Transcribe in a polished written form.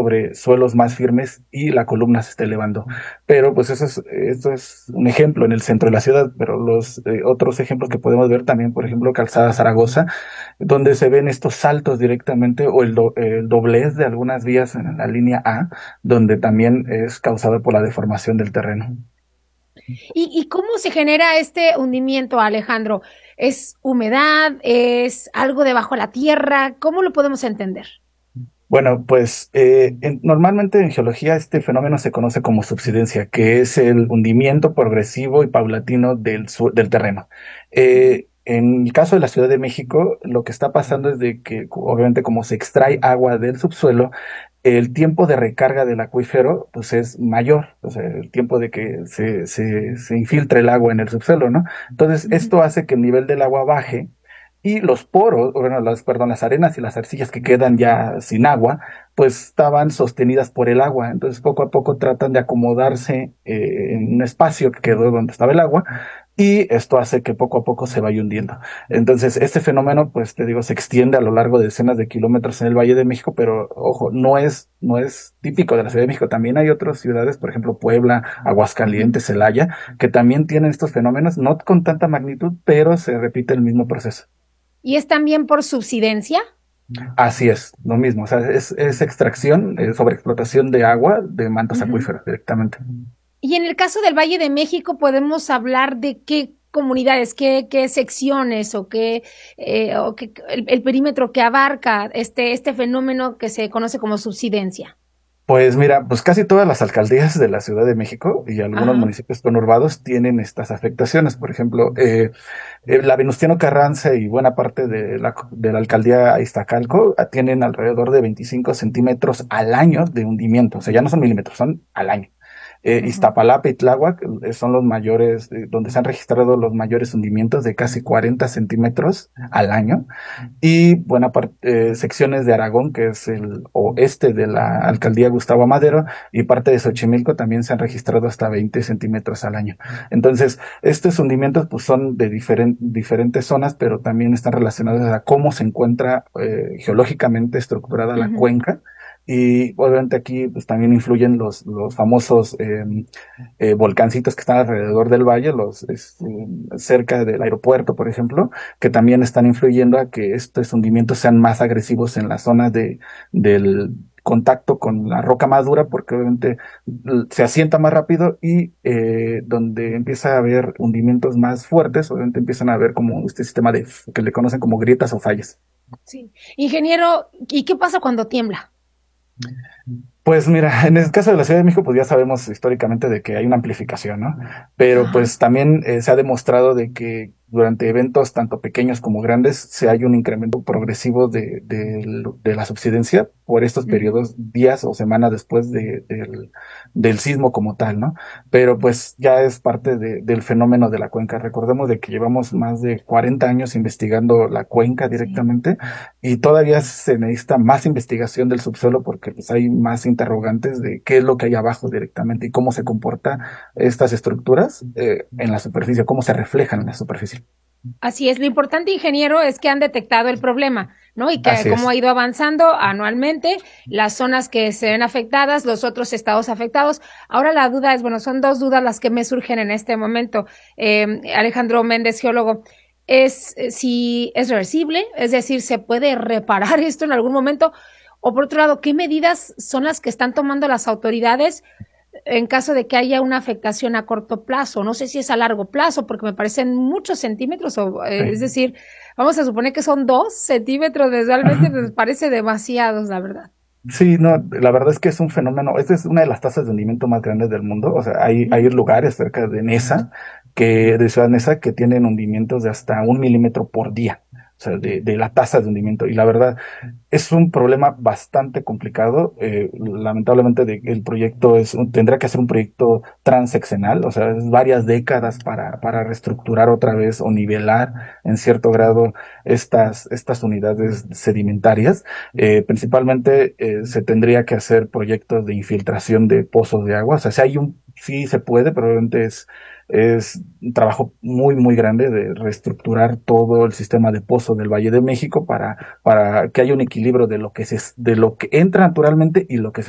sobre suelos más firmes y la columna se está elevando. Pero pues esto es un ejemplo en el centro de la ciudad, pero los otros ejemplos que podemos ver también, por ejemplo, Calzada Zaragoza, donde se ven estos saltos directamente o el doblez de algunas vías en la línea A, donde también es causado por la deformación del terreno. ¿Y cómo se genera este hundimiento, Alejandro? ¿Es humedad? ¿Es algo debajo de la tierra? ¿Cómo lo podemos entender? Bueno, pues normalmente en geología este fenómeno se conoce como subsidencia, que es el hundimiento progresivo y paulatino del terreno. En el caso de la Ciudad de México, lo que está pasando es de que, obviamente, como se extrae agua del subsuelo, el tiempo de recarga del acuífero, pues es mayor, o sea, el tiempo de que se infiltre el agua en el subsuelo, ¿no? Entonces, Ujú. esto hace que el nivel del agua baje y los poros, bueno, perdón, las arenas y las arcillas que quedan ya sin agua, pues estaban sostenidas por el agua. Entonces, poco a poco tratan de acomodarse en un espacio que quedó donde estaba el agua y esto hace que poco a poco se vaya hundiendo. Entonces, este fenómeno, pues te digo, se extiende a lo largo de decenas de kilómetros en el Valle de México, pero ojo, no es típico de la Ciudad de México. También hay otras ciudades, por ejemplo, Puebla, Ujú. Aguascalientes, Celaya, que también tienen estos fenómenos, no con tanta magnitud, pero se repite el mismo proceso. ¿Y es también por subsidencia? Así es, lo mismo, o sea, es extracción, sobreexplotación de agua de mantos Ujú. acuíferos directamente. Y en el caso del Valle de México, podemos hablar de qué comunidades, qué secciones o qué el perímetro que abarca este fenómeno que se conoce como subsidencia. Pues mira, pues casi todas las alcaldías de la Ciudad de México y algunos Ajá. municipios conurbados tienen estas afectaciones. Por ejemplo, la Venustiano Carranza y buena parte de la alcaldía Iztacalco tienen alrededor de 25 centímetros al año de hundimiento. O sea, ya no son milímetros, son al año. Ujú. Iztapalapa y Tláhuac son los mayores, donde se han registrado los mayores hundimientos de casi 40 centímetros al año. Y buena parte, secciones de Aragón, que es el oeste de la alcaldía Gustavo Amadero, y parte de Xochimilco también se han registrado hasta 20 centímetros al año. Entonces, estos hundimientos pues, son de diferentes zonas, pero también están relacionados a cómo se encuentra geológicamente estructurada la Ujú. cuenca. Y obviamente aquí pues, también influyen los famosos volcancitos que están alrededor del valle, cerca del aeropuerto, por ejemplo, que también están influyendo a que estos hundimientos sean más agresivos en la zona del contacto con la roca más dura, porque obviamente se asienta más rápido y donde empieza a haber hundimientos más fuertes, obviamente empiezan a haber como este sistema que le conocen como grietas o fallas. Sí. Ingeniero, ¿y qué pasa cuando tiembla? Pues mira, en el caso de la Ciudad de México, pues ya sabemos históricamente de que hay una amplificación, ¿no? Pero Ajá. pues también se ha demostrado de que durante eventos tanto pequeños como grandes se hay un incremento progresivo de la subsidencia por estos Ujú. periodos, días o semanas después del sismo como tal, ¿no? Pero pues ya es parte del fenómeno de la cuenca. Recordemos de que llevamos más de 40 años investigando la cuenca Sí. directamente y todavía se necesita más investigación del subsuelo porque pues, hay más interrogantes de qué es lo que hay abajo directamente y cómo se comportan estas estructuras en la superficie, cómo se reflejan en la superficie. Así es, lo importante, ingeniero, es que han detectado el problema, ¿no? Y que Así cómo ha es. ido avanzando anualmente, las zonas que se ven afectadas, los otros estados afectados. Ahora la duda es, bueno, son dos dudas las que me surgen en este momento. Alejandro Méndez, geólogo, es si es reversible, es decir, ¿se puede reparar esto en algún momento? O por otro lado, ¿qué medidas son las que están tomando las autoridades en caso de que haya una afectación a corto plazo? No sé si es a largo plazo, porque me parecen muchos centímetros, es Sí. decir, vamos a suponer que son 2 centímetros visualmente, me parece demasiados, la verdad. Sí, no, la verdad es que es un fenómeno, esta es una de las tasas de hundimiento más grandes del mundo, o sea, hay Ujú. lugares cerca de Nesa, de Ciudad Neza, que tienen hundimientos de hasta 1 milímetro por día, o sea, de la tasa de hundimiento, y la verdad, es un problema bastante complicado. Lamentablemente el proyecto tendrá que ser un proyecto transeccional, o sea, es varias décadas para reestructurar otra vez o nivelar en cierto grado estas unidades sedimentarias. Principalmente se tendría que hacer proyectos de infiltración de pozos de agua. O sea, si hay sí se puede, pero obviamente es un trabajo muy, muy grande de reestructurar todo el sistema de pozos del Valle de México para que haya un equilibrio de lo que entra naturalmente y lo que se